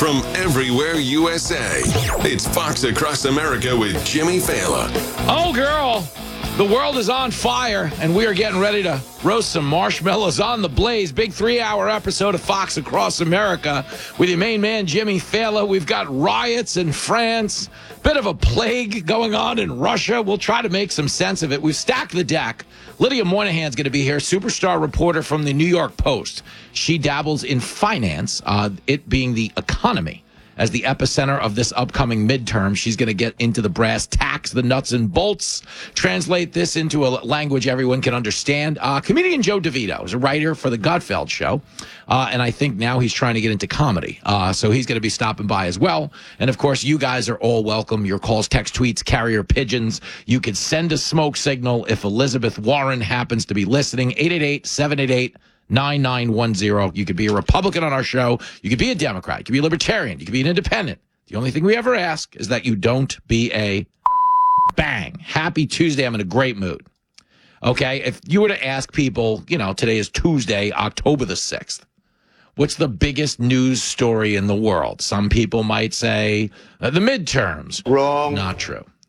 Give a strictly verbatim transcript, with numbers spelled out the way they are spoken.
from everywhere U S A. It's Fox Across America with Jimmy Fallon. Oh, girl, the world is on fire, and we are getting ready to roast some marshmallows on the blaze. Big three-hour episode of Fox Across America with your main man, Jimmy Fallon. We've got riots in France, bit of a plague going on in Russia. We'll try to make some sense of it. We've stacked the deck. Lydia Moynihan's going to be here, superstar reporter from the New York Post. She dabbles in finance, uh, it being the economy. As the epicenter of this upcoming midterm, she's going to get into the brass tacks, the nuts and bolts, translate this into a language everyone can understand. Uh, comedian Joe DeVito is a writer for the Gutfeld Show, uh, and I think now he's trying to get into comedy. Uh, so he's going to be stopping by as well. And, of course, you guys are all welcome. Your calls, text, tweets, carrier pigeons. You could send a smoke signal if Elizabeth Warren happens to be listening. eight eight eight, seven eight eight, nine nine one zero. You could be a Republican on our show. You could be a Democrat. You could be a Libertarian. You could be an Independent. The only thing we ever ask is that you don't be a bang. Happy Tuesday. I'm in a great mood. Okay? If you were to ask people, you know, today is Tuesday, October the sixth. What's the biggest news story in the world? Some people might say uh, the midterms. Wrong. Not true.